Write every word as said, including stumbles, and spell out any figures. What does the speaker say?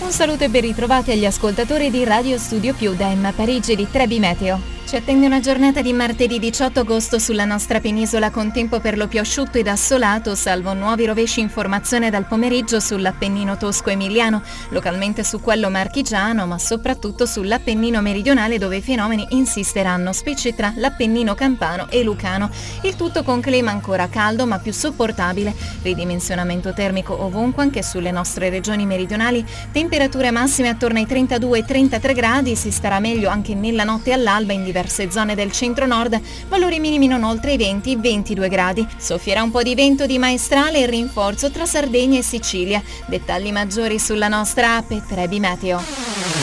Un saluto e ben ritrovati agli ascoltatori di Radio Studio Più da Emma Parigi di Trebi Meteo. Ci attende una giornata di martedì diciotto agosto sulla nostra penisola con tempo per lo più asciutto ed assolato, salvo nuovi rovesci in formazione dal pomeriggio sull'Appennino tosco-emiliano, localmente su quello marchigiano, ma soprattutto sull'Appennino meridionale dove i fenomeni insisteranno, specie tra l'Appennino campano e lucano. Il tutto con clima ancora caldo ma più sopportabile, ridimensionamento termico ovunque anche sulle nostre regioni meridionali, temperature massime attorno ai trentadue trentatré gradi, si starà meglio anche nella notte all'alba in diverse zone del centro-nord, valori minimi non oltre i venti ventidue gradi. Soffierà un po' di vento di maestrale e rinforzo tra Sardegna e Sicilia. Dettagli maggiori sulla nostra app Trebi Meteo.